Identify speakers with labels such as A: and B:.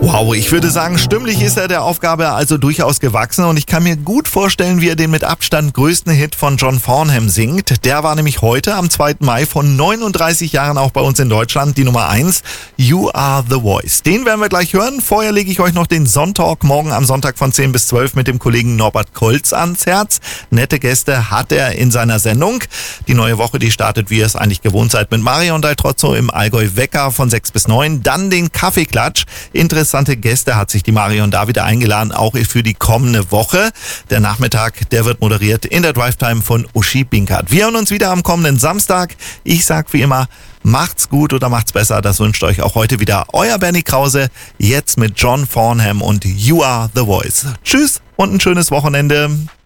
A: Wow, ich würde sagen, stimmlich ist er der Aufgabe also durchaus gewachsen und ich kann mir gut vorstellen, wie er den mit Abstand größten Hit von John Farnham singt. Der war nämlich heute am 2. Mai von 39 Jahren auch bei uns in Deutschland die Nummer 1, You Are The Voice. Den werden wir gleich hören. Vorher lege ich euch noch den Sonntag morgen am Sonntag von 10 bis 12 mit dem Kollegen Norbert Kolz ans Herz. Nette Gäste hat er in seiner Sendung. Die neue Woche, die startet, wie ihr es eigentlich gewohnt seid, mit Marion Daltrozzo im Allgäu Wecker von 6 bis 9. Dann den Kaffeeklatsch. Interessante Gäste hat sich die Marion da wieder eingeladen, auch für die kommende Woche. Der Nachmittag, der wird moderiert in der Drive-Time von Uschi Binkert. Wir hören uns wieder am kommenden Samstag. Ich sag wie immer, macht's gut oder macht's besser. Das wünscht euch auch heute wieder euer Bernie Krause. Jetzt mit John Farnham und You Are The Voice. Tschüss und ein schönes Wochenende.